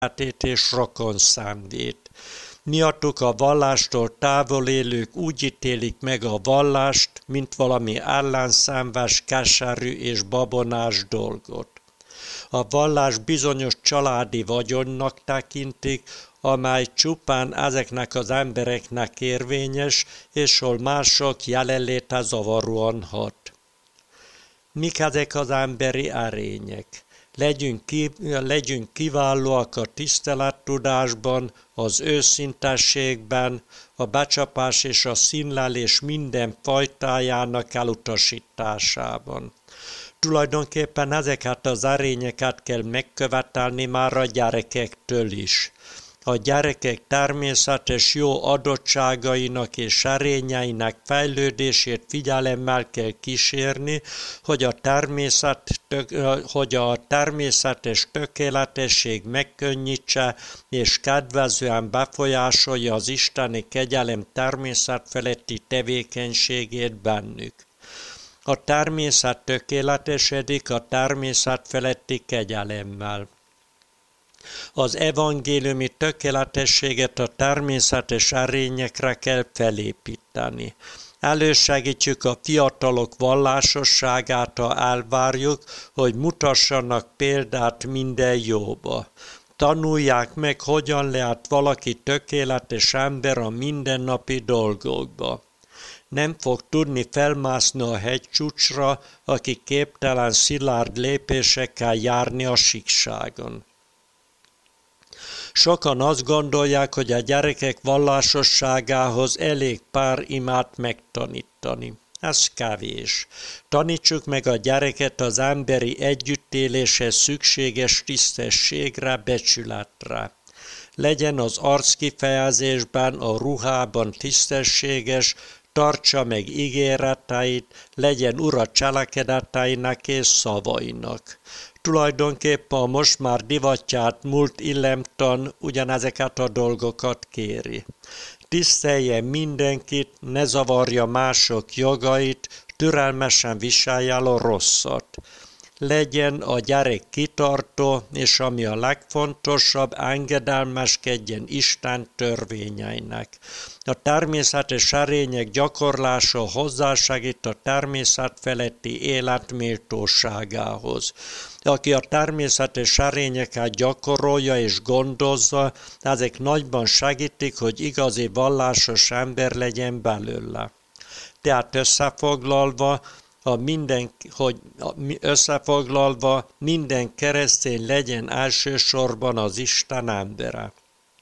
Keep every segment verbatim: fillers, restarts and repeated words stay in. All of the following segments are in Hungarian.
és rokonszámvét. Miattuk a vallástól távol élők úgy ítélik meg a vallást, mint valami ellenszámvás, keserű és babonás dolgot. A vallás bizonyos családi vagyonnak tekintik, amely csupán ezeknek az embereknek érvényes, és hol mások jelenléte zavaróan hat. Mik ezek az emberi erények? Legyünk, ki, legyünk kiválóak a tisztelettudásban, az őszintességben, a becsapás és a színlelés minden fajtájának elutasításában. Tulajdonképpen ezeket az erényeket kell megkövetelni már a gyerekektől is. A gyerekek természetes jó adottságainak és erényeinek fejlődését figyelemmel kell kísérni, hogy a, természet, hogy a természetes tökéletesség megkönnyítse és kedvezően befolyásolja az isteni kegyelem természetfeletti tevékenységét bennük. A természet tökéletesedik a természet feletti kegyelemmel. Az evangéliumi tökéletességet a természetes erényekre kell felépíteni. Elősegítjük a fiatalok vallásosságát, ha elvárjuk, hogy mutassanak példát minden jóba. Tanulják meg, hogyan lehet valaki tökéletes ember a mindennapi dolgokba. Nem fog tudni felmászni a hegycsúcsra, aki képtelen szilárd lépésekkel járni a síkságon. Sokan azt gondolják, hogy a gyerekek vallásosságához elég pár imát megtanítani. Ez kevés. Tanítsuk meg a gyereket az emberi együttéléshez szükséges tisztességre, becsületre. Legyen az arckifejezésben, a ruhában tisztességes, tartsa meg ígéreteit, legyen ura cselekedeteinek és szavainak. Tulajdonképpen a most már divatját múlt illemtan ugyanezeket a dolgokat kéri. Tisztelje mindenkit, ne zavarja mások jogait, türelmesen viselje el a rosszat. Legyen a gyerek kitartó, és ami a legfontosabb, engedelmeskedjen Isten törvényeinek. A természetes erények gyakorlása hozzásegít a természet feletti élet méltóságához. Aki a természetes erényeket gyakorolja és gondozza, ezek nagyban segítik, hogy igazi vallásos ember legyen belőle. Tehát összefoglalva, A minden, hogy összefoglalva minden keresztény legyen elsősorban az Isten embere.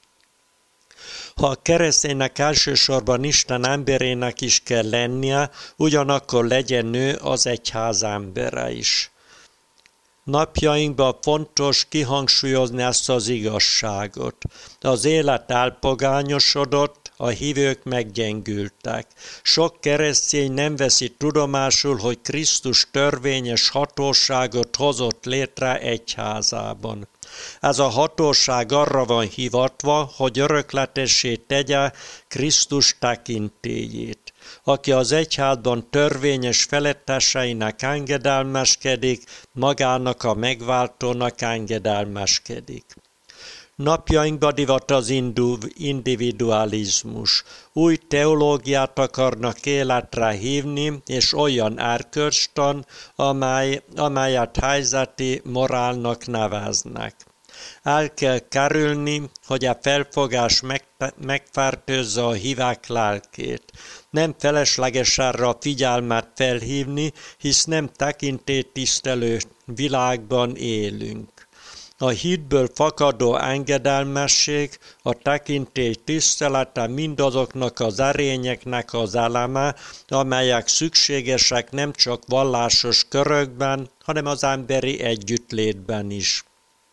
Ha a kereszténynek elsősorban Isten emberének is kell lennie, ugyanakkor legyen nő az egyház embere is. Napjainkban fontos kihangsúlyozni ezt az igazságot. Az élet elpogányosodott, a hívők meggyengültek. Sok keresztény nem veszi tudomásul, hogy Krisztus törvényes hatóságot hozott létre egyházában. Ez a hatóság arra van hivatva, hogy örökletessé tegye Krisztus tekintélyét. Aki az egyházban törvényes feletteseinek engedelmeskedik, magának a megváltónak engedelmeskedik. Napjainkban divat az individualizmus. Új teológiát akarnak életre hívni, és olyan erkölcstan, amely, amelyet helyzeti morálnak neveznek. El kell kerülni, hogy a felfogás megfertőzze a hívek lelkét. Nem felesleges erre a figyelmet felhívni, hisz nem tekintélytisztelő világban élünk. A hitből fakadó engedelmesség, a tekintély tisztelete mindazoknak az erényeknek az eleme, amelyek szükségesek nem csak vallásos körökben, hanem az emberi együttlétben is.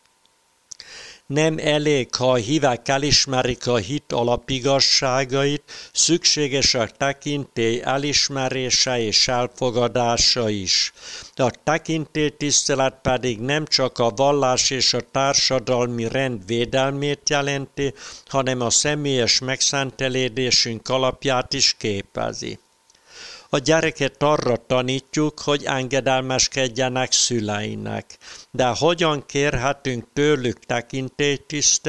Nem elég, ha a hívek elismerik a hit alapigazságait, szükséges a tekintély elismerése és elfogadása is. A tekintélytisztelet pedig nem csak a vallás és a társadalmi rend védelmét jelenti, hanem a személyes megszentelődésünk alapját is képezi. A gyereket arra tanítjuk, hogy engedelmeskedjenek szüleinek. De hogyan kérhetünk tőlük tekintélytiszteletet,